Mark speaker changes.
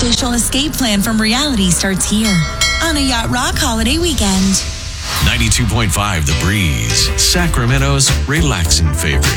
Speaker 1: unofficial escape plan from reality starts here on a Yacht Rock holiday weekend.
Speaker 2: 92.5 The Breeze, Sacramento's relaxing favorite.